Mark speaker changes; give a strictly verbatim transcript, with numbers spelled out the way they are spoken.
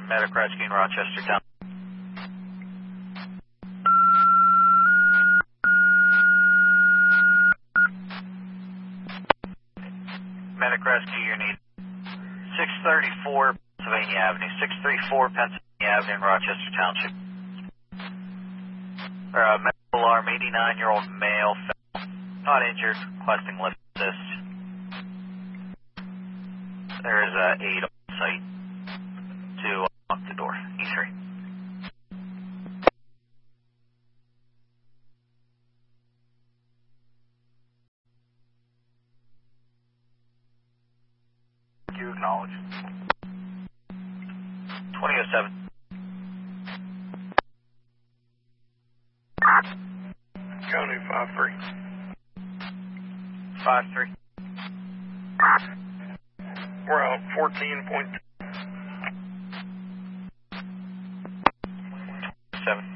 Speaker 1: Medic Rescue in Rochester Town. Medic Rescue, you need six thirty-four Pennsylvania Avenue, six thirty-four Pennsylvania Avenue in Rochester Township. Uh, medical alarm, eighty-nine-year-old male, not injured, requesting lift assist. There is a aid on site to unlock the door, E three.
Speaker 2: You acknowledge.
Speaker 1: twenty oh seven.
Speaker 2: County five three.
Speaker 1: five three.
Speaker 2: We're out fourteen point two.
Speaker 1: seven.